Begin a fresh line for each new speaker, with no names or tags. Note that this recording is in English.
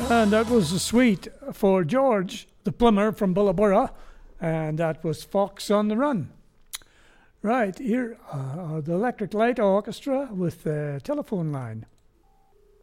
And that was a suite for George, the plumber from Bullaburra, and that was Fox on the Run. Right, here are the Electric Light Orchestra with the telephone line.